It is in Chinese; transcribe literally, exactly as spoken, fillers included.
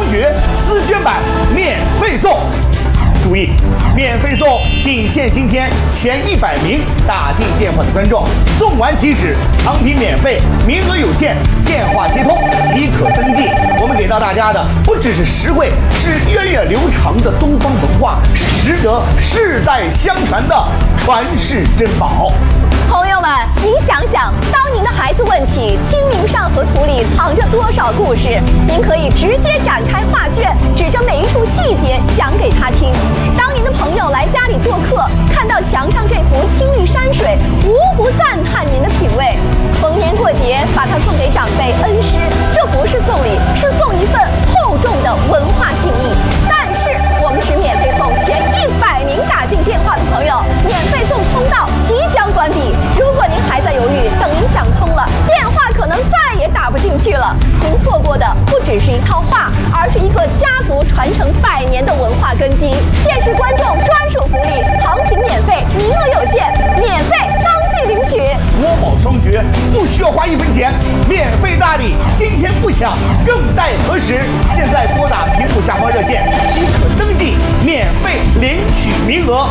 爵丝绢版免费送。注意，免费送仅限今天前一百名打进电话的观众，送完即止，藏品免费，名额有限，电话接通即可登记。我们给到大家的不只是实惠，是源远流长的东方文化，是值得世代相传的传世珍宝。 朋友们，您想想，当您的孩子问起《清明上河图》里藏着多少故事，您可以直接展开画卷，指着每一处细节讲给他听。当您的朋友来家里做客，看到墙上这幅青绿山水，无不赞叹您的品味。逢年过节，把它送给长辈恩师，这不是送礼，是送一份厚重的文化敬意。但是我们是免费送前一百名打进电话的朋友，免费送通道即将关闭。如果您还在犹豫，等您想通了，电话可能再也打不进去了。您错过的不只是一套画，而是一个家族传承百年的文化根基。电视观众专属福利，藏品免费，名额有限，免费当即领取。 国宝双绝，不需要花一分钱，免费大礼，今天不抢，更待何时？现在拨打屏幕下方热线即可登记，免费领取名额。